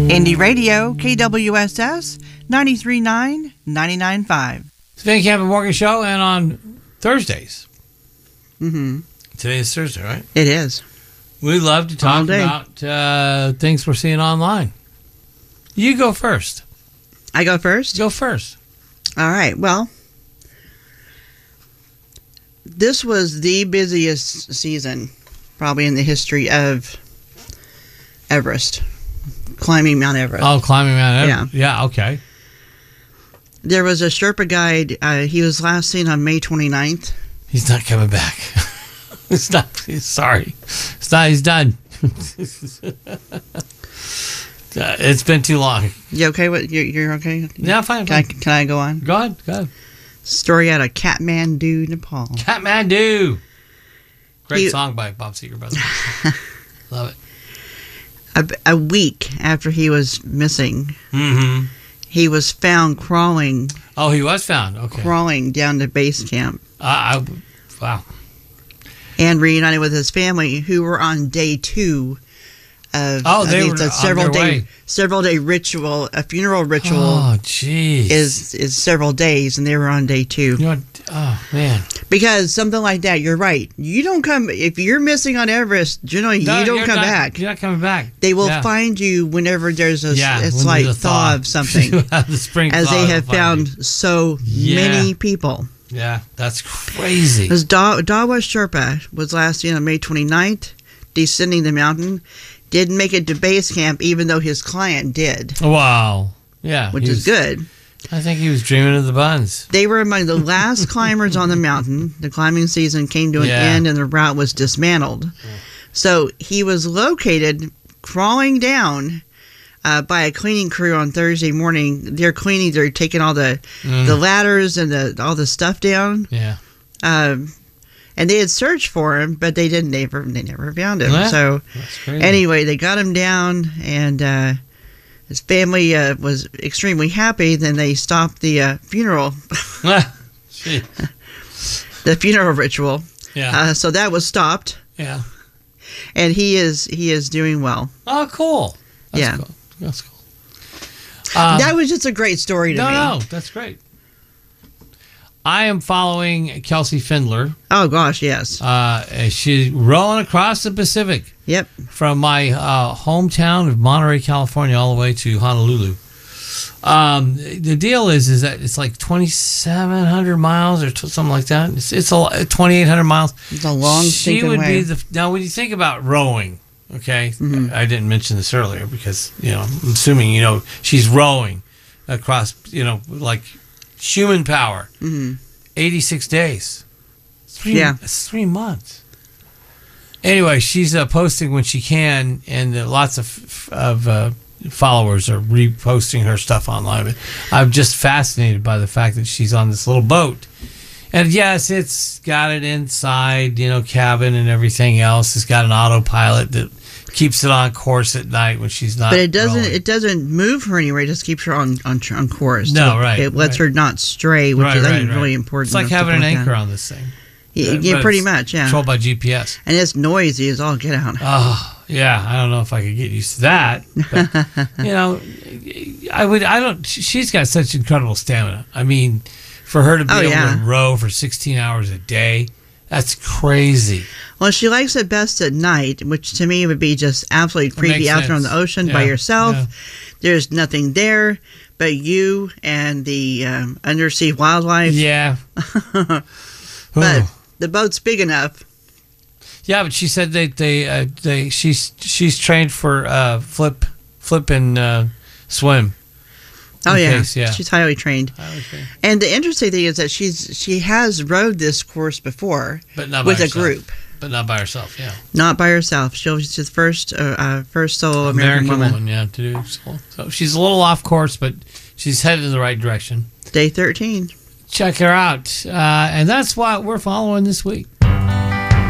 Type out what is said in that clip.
Indie Radio, KWSS, 93.9, 99.5. It's Van Camp and Morgan Show, and on Thursdays. Mm-hmm. Today is Thursday, right? It is. We love to talk about things we're seeing online. You go first. I go first? Go first. All right. Well, this was the busiest season probably in the history of Everest. Climbing Mount Everest. Oh, climbing Mount Everest. Yeah, okay. There was a Sherpa guide. He was last seen on May 29th. He's not coming back. He's sorry. He's done. It's been too long. You okay? You're okay? Yeah, fine. Can I go on? Go ahead. Story out of Kathmandu, Nepal. Kathmandu. Great song by Bob Seger, by the way. Love it. A week after he was missing, he was found crawling. Oh, he was found. Okay. Crawling down to base camp. Wow. And reunited with his family, who were on day 2 of they were several day ritual. A funeral ritual. Oh, jeez. Is several days, and they were on day 2. Oh man. Because something like that, you're right. You don't come if you're missing on Everest. You don't come back. You're not coming back. They will find you whenever there's a slight thaw of something. The spring as they have found so many people. Yeah, that's crazy. Because Dawa Sherpa was last seen on May 29th, descending the mountain. Didn't make it to base camp, even though his client did. Wow. Yeah. Which is good. I think he was dreaming of the buns. They were among the last climbers on the mountain. The climbing season came to an end and the route was dismantled. Yeah. So he was located crawling down by a cleaning crew on Thursday morning. They're taking all the ladders and all the stuff down. Yeah. And they had searched for him, but they never found him. Yeah, so anyway, they got him down, and his family was extremely happy. Then they stopped the funeral, the funeral ritual. Yeah. So that was stopped. Yeah. And he is doing well. Oh, cool. That's cool. That's cool. That was just a great story to me. No, that's great. I am following Kelsey Findler. Oh, gosh, yes. She's rowing across the Pacific. Yep. From my hometown of Monterey, California, all the way to Honolulu. The deal is that it's like 2,700 miles or something like that. It's 2,800 miles. It's a long stinking way. Now, when you think about rowing, okay, I didn't mention this earlier because, I'm assuming, she's rowing across, like human power. 86 days. It's 3 months. Anyway, she's posting when she can, and lots of followers are reposting her stuff online. I'm just fascinated by the fact that she's on this little boat. And yes, it's got an inside, cabin and everything else. It's got an autopilot that keeps it on course at night when she's not. But it doesn't. rowing. It doesn't move her anywhere. It just keeps her on course. No, right. It lets her not stray, which is I think really important. It's like having an anchor on this thing. Yeah, pretty much. Yeah. Controlled by GPS. And it's noisy as all get out. Oh, yeah. I don't know if I could get used to that. But, she's got such incredible stamina. I mean, for her to be able to row for 16 hours a day, that's crazy. Well, she likes it best at night, which to me would be just absolutely creepy out there on the ocean by yourself. Yeah. There's nothing there but you and the undersea wildlife. Yeah. But the boat's big enough. Yeah, but she said she's trained for flip and swim. Oh yeah, she's highly trained. And the interesting thing is that she has rowed this course before, but not with by a group, but not by herself. Yeah, not by herself. She's the first solo American woman. Yeah, to do so. She's a little off course, but she's headed in the right direction. Day 13. Check her out, and that's what we're following this week.